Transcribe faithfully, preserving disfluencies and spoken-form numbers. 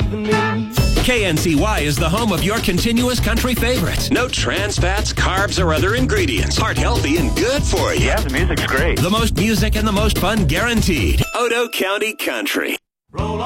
than me. K N C Y is the home of your continuous country favorites. No trans fats, carbs, or other ingredients. Heart healthy and good for you. Yeah, the music's great. The most music and the most fun guaranteed. Odo County Country. Roll